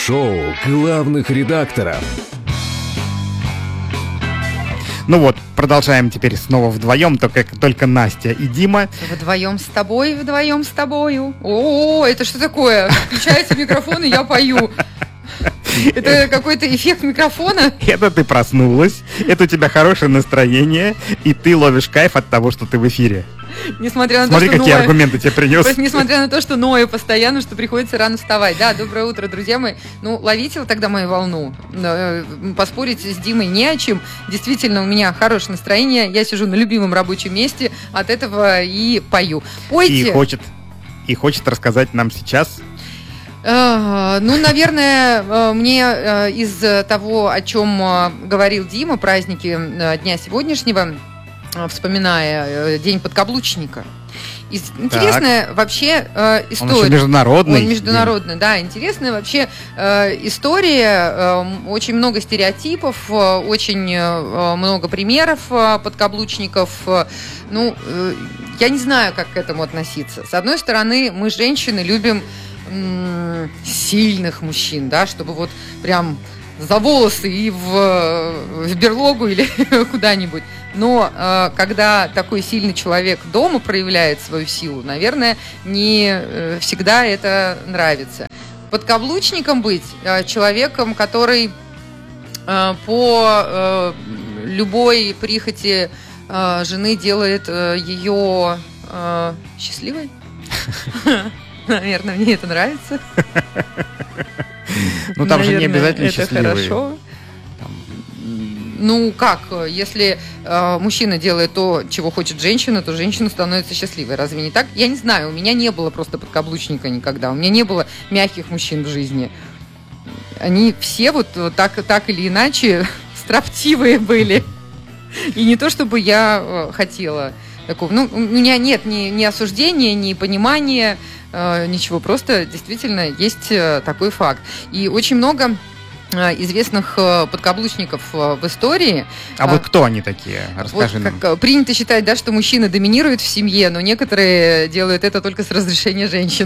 Шоу главных редакторов. Ну вот, продолжаем теперь снова вдвоем, только Настя и Дима. Вдвоем с тобой, вдвоем с тобою. О, это что такое? Включается микрофон, и я пою. Это какой-то эффект микрофона? Это ты проснулась, это у тебя хорошее настроение, и ты ловишь кайф от того, что ты в эфире. Несмотря на Смотри, то, что какие аргументы тебе принес. Несмотря на то, что ною постоянно, что приходится рано вставать. Да, доброе утро, друзья мои. Ну, ловите вы тогда мою волну. Поспорить с Димой не о чем. Действительно, у меня хорошее настроение. Я сижу на любимом рабочем месте. От этого и пою. Пойте. И хочет рассказать нам сейчас. Ну, наверное, мне из того, о чем говорил Дима, праздники дня сегодняшнего, вспоминая День подкаблучника. Интересная вообще история. Он еще международный. Он международный, да. Интересная вообще история. Очень много стереотипов, очень много примеров подкаблучников. Ну, я не знаю, как к этому относиться. С одной стороны, мы, женщины, любим сильных мужчин, да, чтобы вот прям за волосы и в берлогу или куда-нибудь. Но когда такой сильный человек дома проявляет свою силу, наверное, не всегда это нравится. Подкаблучником быть, человеком, который по любой прихоти жены делает ее счастливой. Наверное, мне это нравится. Ну, там же не обязательно это счастливые. Хорошо. Ну, как? Если мужчина делает то, чего хочет женщина, то женщина становится счастливой. Разве не так? Я не знаю, у меня не было просто подкаблучника никогда. У меня не было мягких мужчин в жизни. Они все вот так или иначе строптивые были. И не то, чтобы я хотела такого. Ну, у меня нет ни осуждения, ни понимания, ничего. Просто действительно есть такой факт. И очень много известных подкаблучников в истории. А вот кто они такие? Расскажи вот, нам. Как принято считать, да, что мужчина доминирует в семье, но некоторые делают это только с разрешения женщин.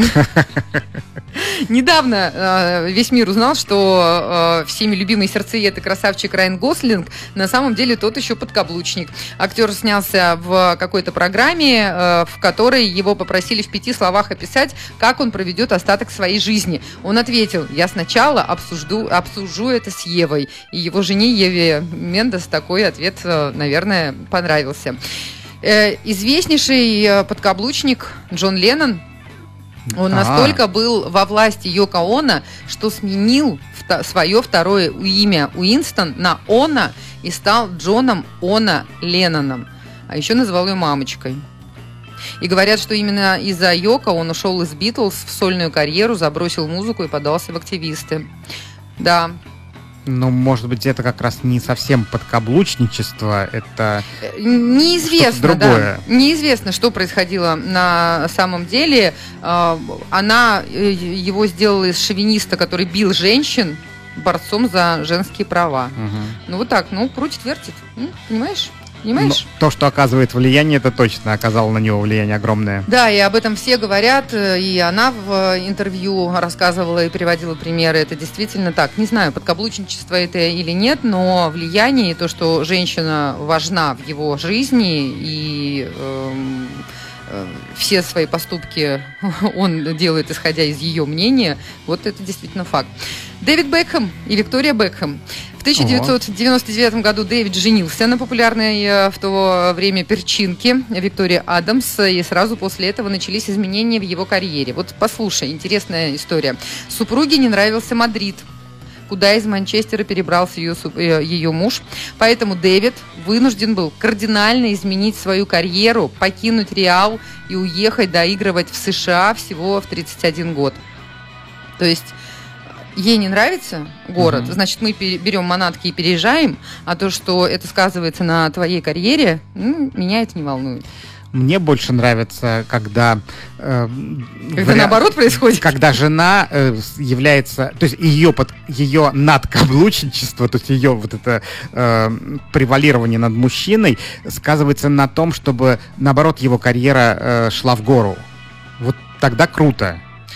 Недавно весь мир узнал, что всеми любимый сердцеед и красавчик Райан Гослинг на самом деле тот еще подкаблучник. Актер снялся в какой-то программе, в которой его попросили в 5 словах описать, как он проведет остаток своей жизни. Он ответил: я сначала обсужу это с Евой. И его жене Еве Мендес такой ответ, наверное, понравился. Известнейший подкаблучник Джон Леннон, он настолько был во власти Йоко Оно, что сменил свое второе имя Уинстон на Оно и стал Джоном Оно Ленноном. А еще называл ее мамочкой. И говорят, что именно из-за Йоко он ушел из Битлз в сольную карьеру, забросил музыку и подался в активисты. Да. Ну, может быть, это как раз не совсем подкаблучничество, это неизвестно, что-то другое. Да. Неизвестно, что происходило на самом деле. Она его сделала из шовиниста, который бил женщин, борцом за женские права. Угу. Ну, вот так, крутит-вертит. Понимаешь? Понимаешь? Но то, что оказывает влияние, это точно оказало на него влияние огромное. Да, и об этом все говорят, и она в интервью рассказывала и приводила примеры. Это действительно так. Не знаю, подкаблучничество это или нет, но влияние и то, что женщина важна в его жизни, и все свои поступки он делает, исходя из ее мнения, вот это действительно факт. Дэвид Бекхэм и Виктория Бекхэм. В 1999 году Дэвид женился на популярной в то время перчинке Виктории Адамс, и сразу после этого начались изменения в его карьере. Вот послушай, интересная история. Супруге не нравился Мадрид, куда из Манчестера перебрался ее муж. Поэтому Дэвид вынужден был кардинально изменить свою карьеру, покинуть Реал и уехать доигрывать в США всего в 31 год. То есть ей не нравится город, значит, мы берем манатки и переезжаем, а то, что это сказывается на твоей карьере, меня это не волнует. Мне больше нравится, когда наоборот происходит. Когда жена является, то есть ее надкаблучничество, то есть ее вот это превалирование над мужчиной сказывается на том, чтобы наоборот его карьера шла в гору. Вот тогда круто.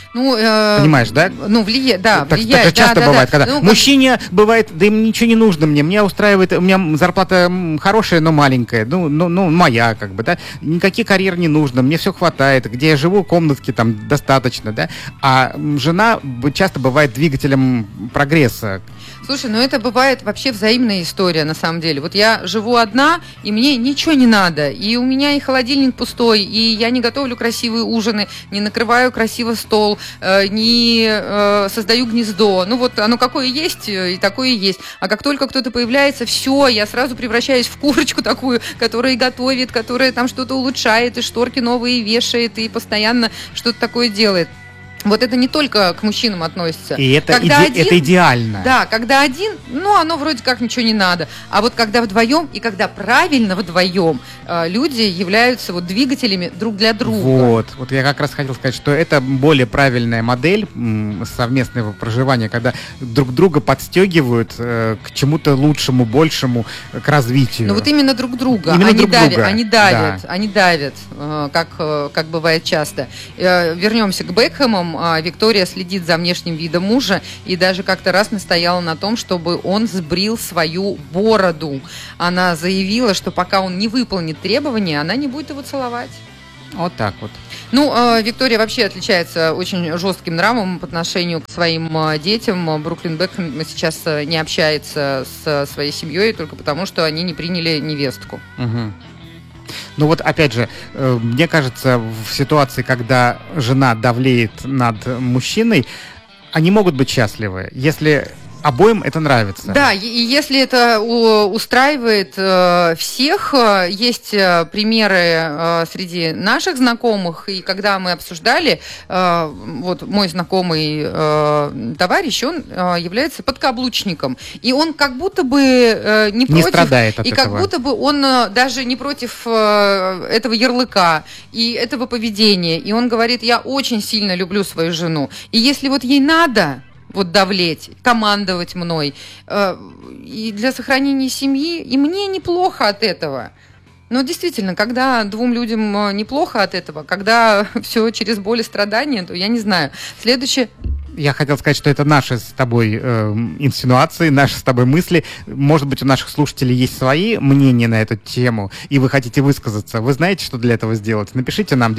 Ну, понимаешь, да? Ну, влияет. Так же часто бывает, когда мужчине бывает, да им ничего не нужно мне устраивает, у меня зарплата хорошая, но маленькая, ну моя, как бы, да, никаких карьер не нужно, мне все хватает, где я живу, комнатки там достаточно, да, а жена часто бывает двигателем прогресса. Слушай, ну это бывает вообще взаимная история, на самом деле. Вот я живу одна, и мне ничего не надо. И у меня и холодильник пустой, и я не готовлю красивые ужины, не накрываю красиво стол, не создаю гнездо. Ну вот оно какое есть, и такое и есть. А как только кто-то появляется, все, я сразу превращаюсь в курочку такую, которая готовит, которая там что-то улучшает, и шторки новые вешает, и постоянно что-то такое делает. Вот это не только к мужчинам относится. И это идеально. Да, когда один, ну, оно вроде как ничего не надо. А вот когда вдвоем, и когда правильно вдвоем, люди являются вот двигателями друг для друга. Вот я как раз хотел сказать, что это более правильная модель совместного проживания, когда друг друга подстегивают к чему-то лучшему, большему, к развитию. Ну вот именно друг друга. Они давят, как бывает часто. Вернемся к Бекхэму. Виктория следит за внешним видом мужа и даже как-то раз настояла на том, чтобы он сбрил свою бороду. Она заявила, что пока он не выполнит требования, она не будет его целовать. Вот так вот. Ну, Виктория вообще отличается очень жестким нравом по отношению к своим детям. Бруклин Бекхэм сейчас не общается с своей семьей только потому, что они не приняли невестку. Угу. Ну вот, опять же, мне кажется, в ситуации, когда жена давлеет над мужчиной, они могут быть счастливы, если обоим это нравится. Да, и если это устраивает всех, есть примеры среди наших знакомых, и когда мы обсуждали, вот мой знакомый товарищ, он является подкаблучником, и он как будто бы не против, страдает от и этого. как будто бы он даже не против этого ярлыка и этого поведения, и он говорит: я очень сильно люблю свою жену, и если вот ей надо вот давлеть, командовать мной, и для сохранения семьи, и мне неплохо от этого. Но действительно, когда двум людям неплохо от этого, когда все через боль и страдания, то я не знаю. Следующее... Я хотел сказать, что это наши с тобой инсинуации, наши с тобой мысли. Может быть, у наших слушателей есть свои мнения на эту тему, и вы хотите высказаться. Вы знаете, что для этого сделать? Напишите нам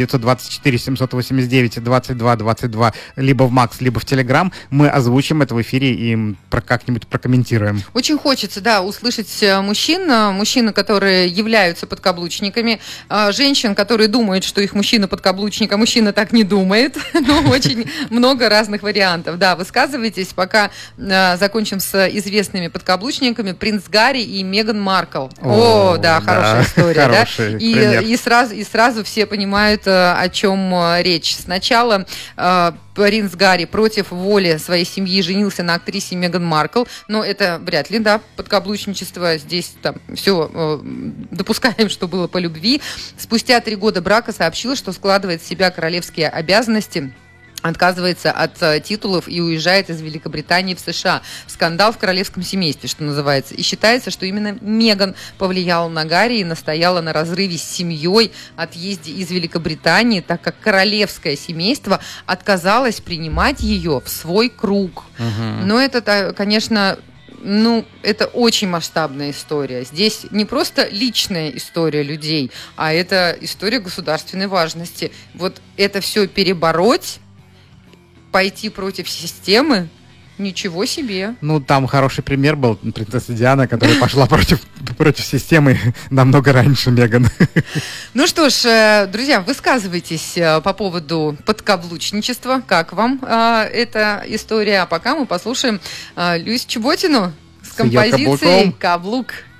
924-789-2222 либо в Макс, либо в Телеграм. Мы озвучим это в эфире и как-нибудь прокомментируем. Очень хочется, да, услышать мужчин, которые являются подкаблучниками, женщин, которые думают, что их мужчина подкаблучник, а мужчина так не думает. Но очень много разных вариантов. Да, высказывайтесь, пока закончим с известными подкаблучниками принц Гарри и Меган Маркл. Да, хорошая история. Хороший пример. И сразу все понимают, о чем речь. Сначала принц Гарри против воли своей семьи женился на актрисе Меган Маркл, но это вряд ли, да, подкаблучничество. Здесь там все допускаем, что было по любви. Спустя 3 года брака сообщила, что складывает в себя королевские обязанности, отказывается от титулов и уезжает из Великобритании в США. Скандал в королевском семействе, что называется. И считается, что именно Меган повлияла на Гарри и настояла на разрыве с семьей, отъезде из Великобритании, так как королевское семейство отказалось принимать ее в свой круг. Угу. Но это, конечно... это очень масштабная история. Здесь не просто личная история людей, а это история государственной важности. Вот это все перебороть, пойти против системы, ничего себе. Там хороший пример был принцесса Диана, которая пошла против системы намного раньше Меган. Ну что ж, друзья, высказывайтесь по поводу подкаблучничества. Как вам эта история? А пока мы послушаем Люсю Чеботину с композицией «Каблук».